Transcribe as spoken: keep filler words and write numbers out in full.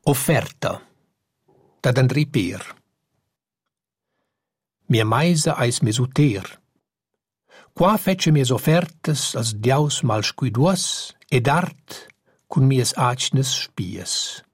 Offerta dad Andrei Peer. Mia meisa eis mes uter. Qua fece mias offertas als diaus mal scuiduos ed art cun mias atgnas spies.